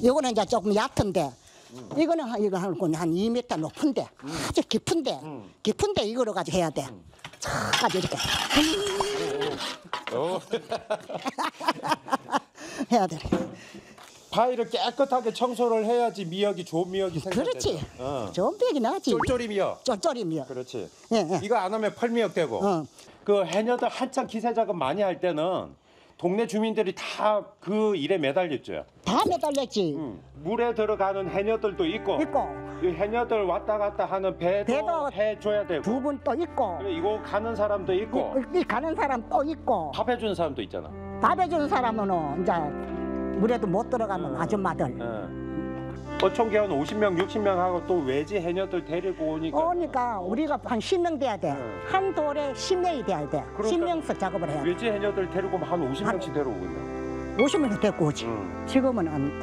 이거는 이제 조금 얕은데 이거는 이거 한 2m 높은데 아주 깊은데 이거로 가지고 해야 돼. 차까지 이렇게 해야 돼. 바위를 깨끗하게 청소를 해야지 미역이 좋은 미역이 생겨요. 그렇지. 좋은 미역이 나지. 쫄쫄이 미역. 쫄쫄이 미역. 그렇지. 예. 이거 안 하면 펄미역 되고. 그 해녀들 한창 기세 작업 많이 할 때는 동네 주민들이 다 그 일에 매달렸죠. 다 매달렸지. 물에 들어가는 해녀들도 있고. 이 해녀들 왔다 갔다 하는 배도 해줘야 되고. 두 분 또 있고. 그래, 이거 가는 사람도 있고. 이 가는 사람 또 있고. 밥 해주는 사람도 있잖아. 밥 해주는 사람은 이제 물에도 못 들어가는 아줌마들. 어촌계 한 50명, 60명 하고 또 외지 해녀들 데리고 오니까. 우리가 한 10명 돼야 돼. 한 돌에 10명이 돼야 돼. 그러니까 10명씩 작업을 해야 돼. 외지 해녀들 데리고 오면 한 50명씩 데려오고 있네. 50명이 데리고 오지. 지금은